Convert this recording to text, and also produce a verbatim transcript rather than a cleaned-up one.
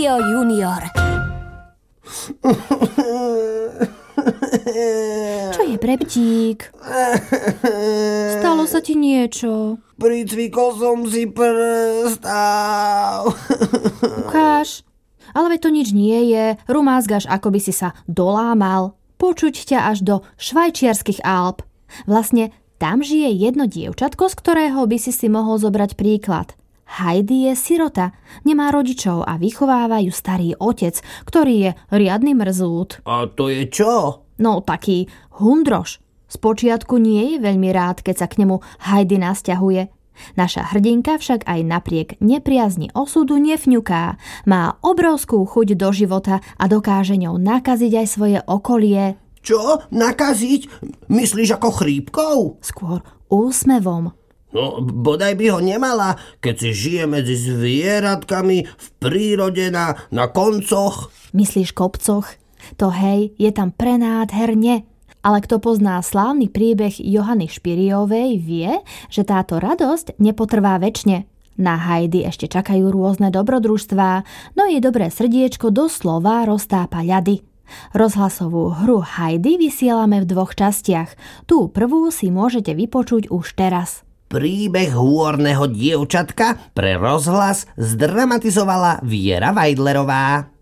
Rádio Junior. Čo je, Breptík? Stalo sa ti niečo? Pricvikol som si prst. Ukáž. Ale veď to nič nie je. Rumázgaš, ako by si sa dolámal. Počuť ťa až do švajčiarskych Alp. Vlastne tam žije jedno dievčatko, z ktorého by si si mohol zobrať príklad. Heidi je sirota, nemá rodičov a vychováva ju starý otec, ktorý je riadny mrzút. A to je čo? No, taký hundroš. Spočiatku nie je veľmi rád, keď sa k nemu Heidi nasťahuje. Naša hrdinka však aj napriek nepriazni osudu nefňuká. Má obrovskú chuť do života a dokáže ňou nakaziť aj svoje okolie. Čo? Nakaziť? Myslíš ako chrípkou? Skôr úsmevom. No, bodaj by ho nemala, keď si žije medzi zvieratkami v prírode na, na koncoch. Myslíš kopcoch? To hej, je tam prenádherne. Ale kto pozná slávny príbeh Johany Špiriovej, vie, že táto radosť nepotrvá večne. Na Heidi ešte čakajú rôzne dobrodružstvá, no jej dobré srdiečko doslova roztápa ľady. Rozhlasovú hru Heidi vysielame v dvoch častiach. Tú prvú si môžete vypočuť už teraz. Príbeh hôrneho dievčatka pre rozhlas zdramatizovala Viera Vajdlerová.